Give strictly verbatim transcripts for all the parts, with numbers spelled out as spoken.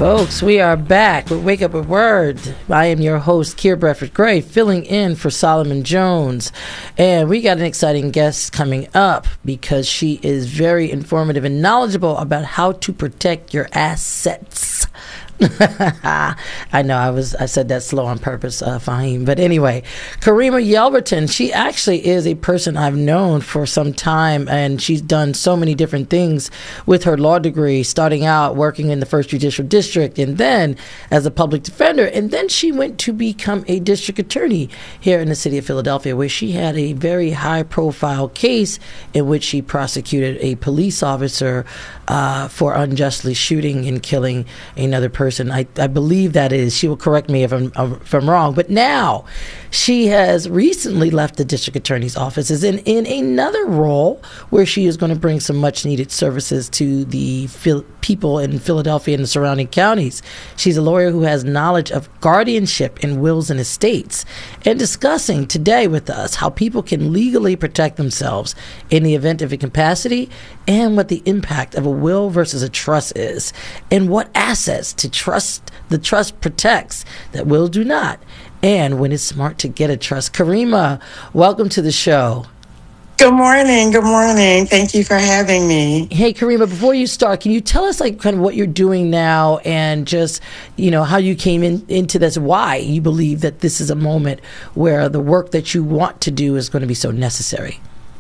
Folks, we are back with Wake Up with Word. I am your host, Kier Bradford Gray, filling in for Solomon Jones. And we got an exciting guest coming up because she is very informative and knowledgeable about how to protect your assets. I know I was I said that slow on purpose, uh, Fahim. But anyway, Karima Yelverton, she actually is a person I've known for some time, and she's done so many different things with her law degree, starting out working in the First Judicial District and then as a public defender. And then she went to become a district attorney here in the city of Philadelphia, where she had a very high-profile case in which she prosecuted a police officer uh, for unjustly shooting and killing another person. I, I believe that is. She will correct me if I'm, if I'm wrong. But now she has recently left the district attorney's office, is in, in another role where she is going to bring some much needed services to the Phil- people in Philadelphia and the surrounding counties. She's a lawyer who has knowledge of guardianship in wills and estates, and discussing today with us how people can legally protect themselves in the event of incapacity, and what the impact of a will versus a trust is, and what assets to trust the trust protects that wills do not, and when it's smart to get a trust. Karima, welcome to the show. Good morning. Good morning. Thank you for having me. Hey, Karima, before you start, can you tell us like kind of what you're doing now and just, you know, how you came in, into this, why you believe that this is a moment where the work that you want to do is going to be so necessary?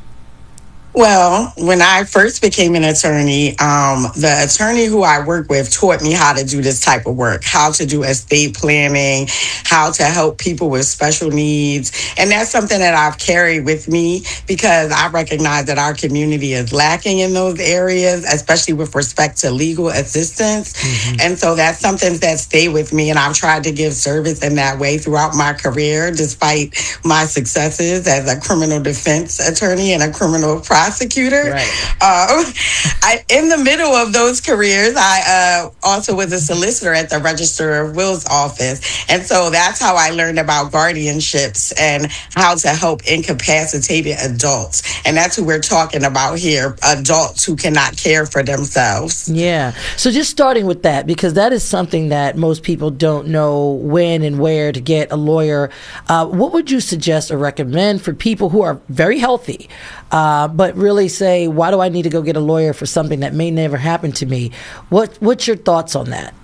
Well, when I first became an attorney, um, the attorney who I work with taught me how to do this type of work, how to do estate planning, how to help people with special needs. And that's something that I've carried with me because I recognize that our community is lacking in those areas, especially with respect to legal assistance. Mm-hmm. And so that's something that stayed with me. And I've tried to give service in that way throughout my career, despite my successes as a criminal defense attorney and a criminal prosecutor. prosecutor. Right. Uh, I, in the middle of those careers, I uh, also was a solicitor at the Register of Wills office. And so that's how I learned about guardianships and how to help incapacitated adults. And that's who we're talking about here, adults who cannot care for themselves. Yeah. So just starting with that, because that is something that most people don't know when and where to get a lawyer. Uh, what would you suggest or recommend for people who are very healthy, uh, but really say, why do I need to go get a lawyer for something that may never happen to me? What What's your thoughts on that?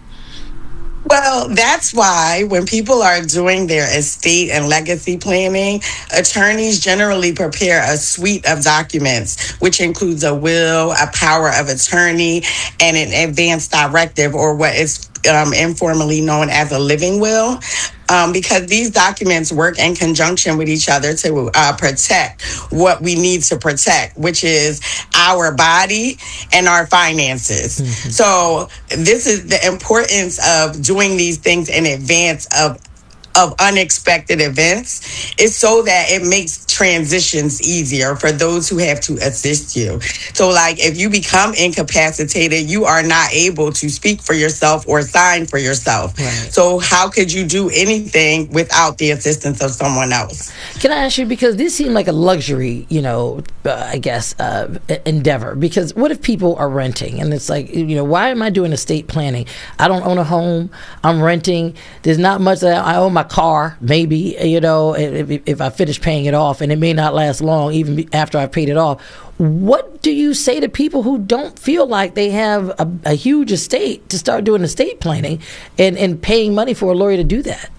Well, that's why when people are doing their estate and legacy planning, attorneys generally prepare a suite of documents, which includes a will, a power of attorney, and an advance directive, or what is um, informally known as a living will. Um, because these documents work in conjunction with each other to uh, protect what we need to protect, which is our body and our finances. Mm-hmm. So this is the importance of doing these things in advance of of unexpected events, is so that it makes transitions easier for those who have to assist you. So like if you become incapacitated, you are not able to speak for yourself or sign for yourself. Right. So how could you do anything without the assistance of someone else? Can I ask you, because this seemed like a luxury, you know, uh, I guess, uh, endeavor, because what if people are renting and it's like, you know, why am I doing estate planning? I don't own a home. I'm renting. There's not much that I own. My car, maybe, you know, if, if I finish paying it off, and it may not last long even after I've paid it off. What do you say to people who don't feel like they have a, a huge estate to start doing estate planning and, and paying money for a lawyer to do that?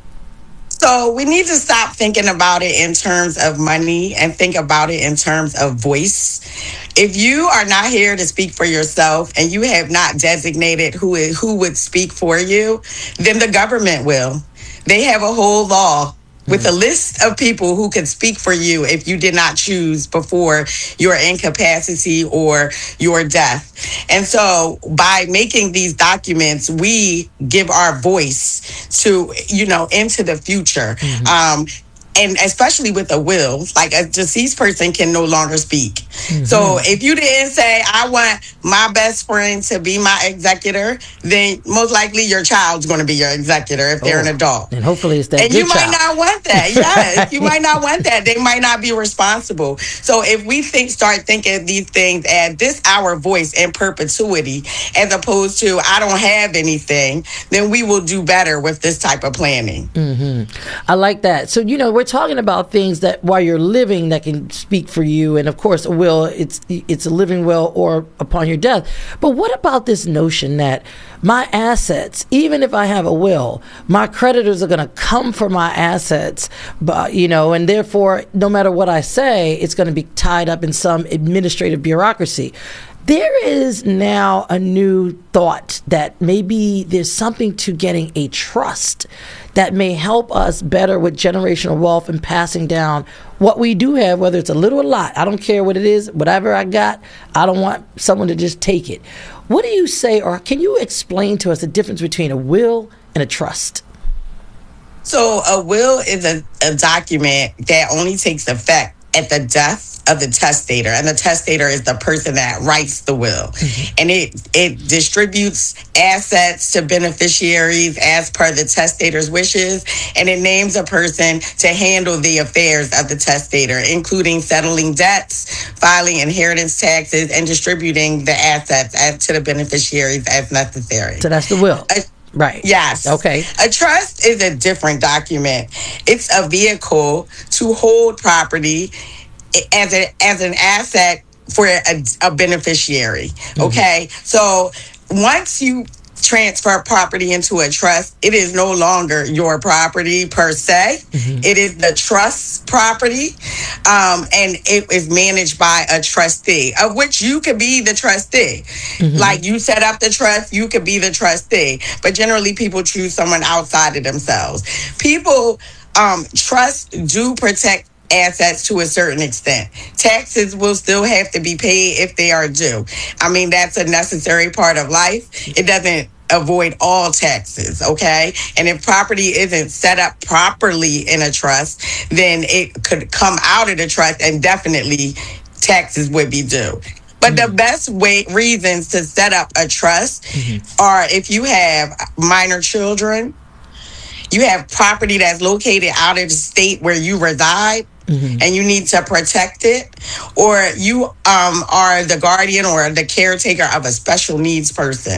So we need to stop thinking about it in terms of money and think about it in terms of voice. If you are not here to speak for yourself and you have not designated who is, who would speak for you, then the government will. They have a whole law with a list of people who can speak for you if you did not choose before your incapacity or your death. And so by making these documents, we give our voice to, you know, into the future. Mm-hmm. Um, and especially with a will, like a deceased person can no longer speak. Mm-hmm. So if you didn't say, I want my best friend to be my executor, then most likely your child's going to be your executor if they're oh, an adult. And hopefully it's that And good you might child. not want that. Yes, you might not want that. They might not be responsible. So if we think, start thinking these things as this our voice in perpetuity, as opposed to I don't have anything, then we will do better with this type of planning. Mm-hmm. I like that. So, you know, we're talking about things that while you're living that can speak for you. And of course, a will, it's it's a living will or upon your death. But what about this notion that my assets, even if I have a will, my creditors are going to come for my assets, but, you know, and therefore, no matter what I say, it's going to be tied up in some administrative bureaucracy. There is now a new thought that maybe there's something to getting a trust that may help us better with generational wealth and passing down what we do have, whether it's a little or a lot. I don't care what it is. Whatever I got, I don't want someone to just take it. What do you say, or can you explain to us the difference between a will and a trust? So a will is a, a document that only takes effect at the death of the testator, and the testator is the person that writes the will. Mm-hmm. And it it distributes assets to beneficiaries as per the testator's wishes, and it names a person to handle the affairs of the testator, including settling debts, filing inheritance taxes, and distributing the assets as, to the beneficiaries as necessary. So that's the will. A, Right. Yes. Okay. A trust is a different document. It's a vehicle to hold property as a as an asset for a, a beneficiary. Okay. Mm-hmm. So once you transfer property into a trust, it is no longer your property per se. Mm-hmm. It is the trust's property, um, and it is managed by a trustee, of which you could be the trustee. Mm-hmm. Like you set up the trust, you could be the trustee. But generally, people choose someone outside of themselves. People, um, trusts do protect assets to a certain extent. Taxes will still have to be paid if they are due. I mean, that's a necessary part of life. It doesn't avoid all taxes, okay? And if property isn't set up properly in a trust, then it could come out of the trust and definitely taxes would be due. But mm-hmm. the best way reasons to set up a trust mm-hmm. are if you have minor children, you have property that's located out of the state where you reside, mm-hmm. and you need to protect it, or you um, are the guardian or the caretaker of a special needs person.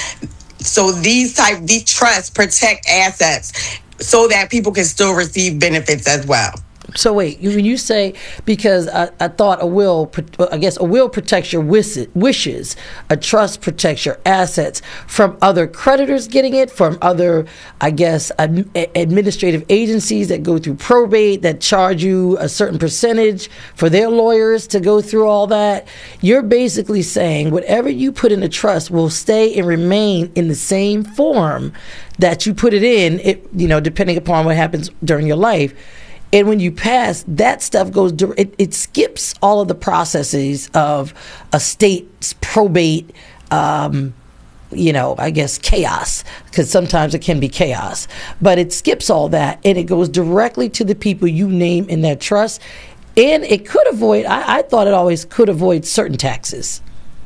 So these type, these trusts protect assets so that people can still receive benefits as well. So wait, you, when you say, because I, I thought a will, I guess a will protects your wishes, a trust protects your assets from other creditors getting it, from other, I guess, ad, administrative agencies that go through probate, that charge you a certain percentage for their lawyers to go through all that. You're basically saying whatever you put in a trust will stay and remain in the same form that you put it in, it, you know, depending upon what happens during your life. And when you pass, that stuff goes, it, it skips all of the processes of estate, probate, um, you know, I guess chaos, because sometimes it can be chaos. But it skips all that, and it goes directly to the people you name in that trust. And it could avoid, I, I thought it always could avoid certain taxes.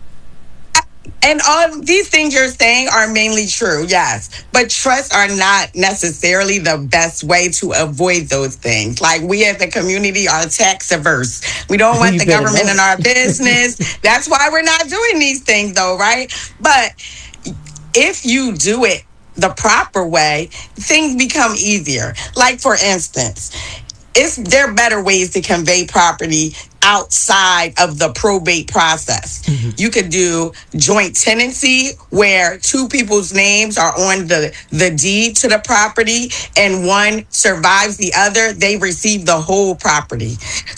And all these things you're saying are mainly true, yes. But trusts are not necessarily the best way to avoid those things. Like, we as a community are tax averse. We don't want the government know. in our business. That's why we're not doing these things, though, right? But if you do it the proper way, things become easier. Like, for instance, it's, there are better ways to convey property outside of the probate process. Mm-hmm. You could do joint tenancy, where two people's names are on the, the deed to the property and one survives the other. They receive the whole property.